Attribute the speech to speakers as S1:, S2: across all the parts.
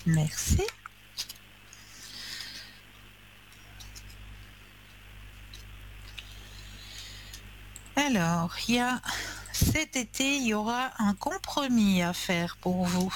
S1: Merci. Alors, cet été, il y aura un compromis à faire pour vous.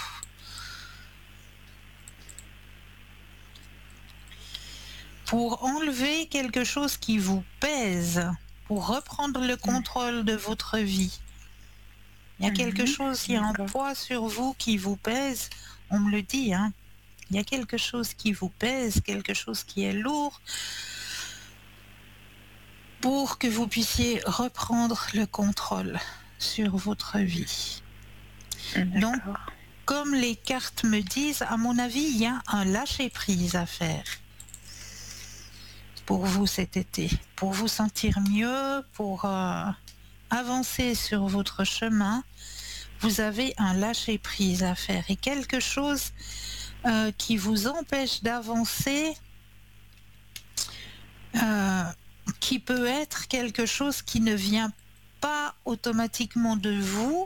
S1: Pour enlever quelque chose qui vous pèse, pour reprendre le contrôle de votre vie. Il y a quelque chose, il y a un poids sur vous qui vous pèse, on me le dit, hein. Il y a quelque chose qui vous pèse, quelque chose qui est lourd, pour que vous puissiez reprendre le contrôle sur votre vie. Donc, comme les cartes me disent, à mon avis, il y a un lâcher-prise à faire pour vous cet été, pour vous sentir mieux, pour avancer sur votre chemin. Vous avez un lâcher-prise à faire et quelque chose qui vous empêche d'avancer, qui peut être quelque chose qui ne vient pas automatiquement de vous,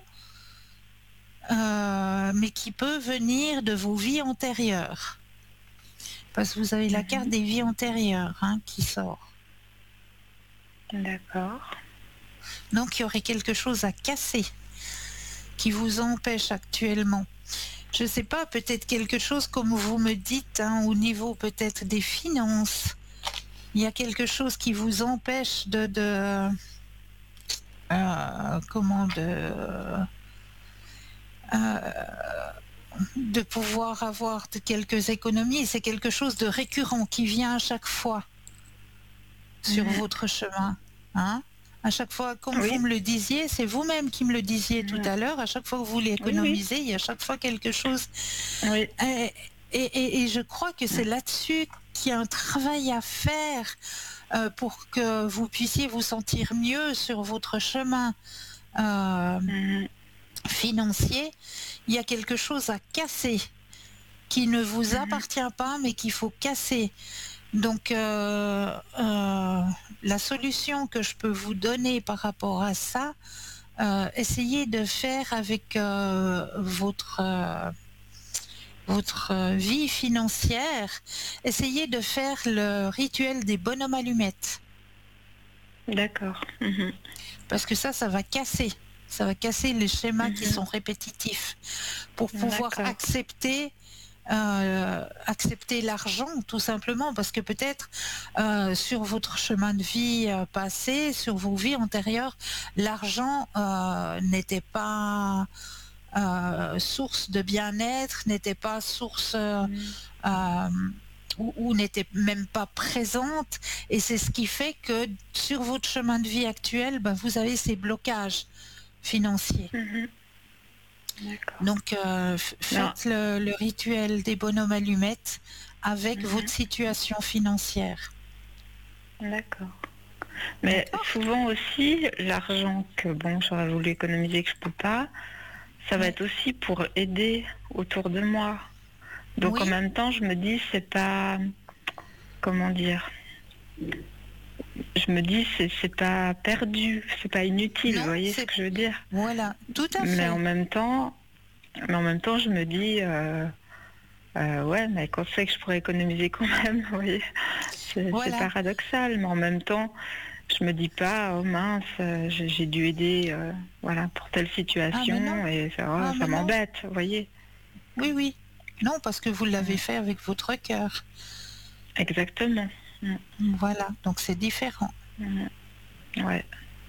S1: mais qui peut venir de vos vies antérieures. Parce que vous avez la carte des vies antérieures qui sort.
S2: D'accord.
S1: Donc il y aurait quelque chose à casser qui vous empêche actuellement. Je ne sais pas, peut-être quelque chose comme vous me dites, au niveau peut-être des finances. Il y a quelque chose qui vous empêche de pouvoir avoir quelques économies. C'est quelque chose de récurrent qui vient à chaque fois sur votre chemin. À chaque fois, comme vous me le disiez, c'est vous-même qui me le disiez tout à l'heure, à chaque fois que vous voulez économiser, il y a à chaque fois quelque chose. Et je crois que c'est là-dessus qu'il y a un travail à faire pour que vous puissiez vous sentir mieux sur votre chemin financier. Il y a quelque chose à casser qui ne vous appartient pas, mais qu'il faut casser. Donc, la solution que je peux vous donner par rapport à ça, essayez de faire avec votre vie financière, essayez de faire le rituel des bonhommes allumettes.
S2: D'accord.
S1: Parce que ça va casser. Ça va casser les schémas qui sont répétitifs. Pour pouvoir accepter l'argent, tout simplement, parce que peut-être sur votre chemin de vie passé, sur vos vies antérieures, l'argent n'était pas source de bien-être, n'était pas source ou n'était même pas présente, et c'est ce qui fait que sur votre chemin de vie actuel, vous avez ces blocages financiers. Donc faites le rituel des bonhommes allumettes avec votre situation financière.
S2: D'accord. Mais souvent aussi, l'argent que j'aurais voulu économiser, que je peux pas, ça va être aussi pour aider autour de moi. Donc en même temps, je me dis, c'est pas, comment dire, je me dis, c'est pas perdu, c'est pas inutile, vous voyez ce que je veux dire?
S1: Voilà, tout à fait.
S2: Mais en même temps, je me dis, ouais, mais quand c'est que je pourrais économiser quand même, vous voyez, c'est paradoxal, mais en même temps, je me dis pas, oh mince, j'ai dû aider, pour telle situation, et ça m'embête, vous voyez.
S1: Oui. Non, parce que vous l'avez fait avec votre cœur.
S2: Exactement.
S1: Voilà, donc c'est différent.
S2: Ouais.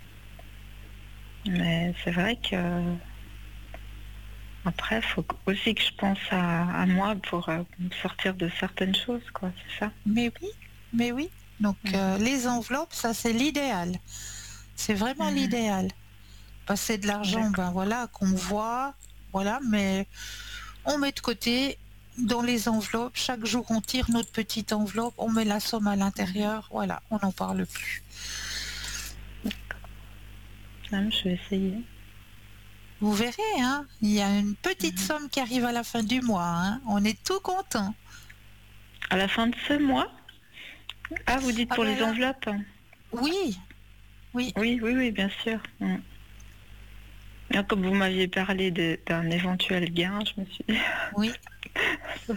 S2: Mais c'est vrai que après, il faut aussi que je pense à moi pour me sortir de certaines choses, quoi, c'est ça.
S1: Mais oui. Donc les enveloppes, ça c'est l'idéal. C'est vraiment l'idéal. Passer de l'argent, qu'on voit, mais on met de côté dans les enveloppes. Chaque jour, on tire notre petite enveloppe, on met la somme à l'intérieur, on n'en parle plus.
S2: Je vais essayer.
S1: Vous verrez, il y a une petite somme qui arrive à la fin du mois. On est tout content.
S2: À la fin de ce mois? Ah, vous dites pour les enveloppes?
S1: Oui.
S2: Oui, bien sûr. Comme vous m'aviez parlé d'un éventuel gain, je me suis dit...
S1: Oui.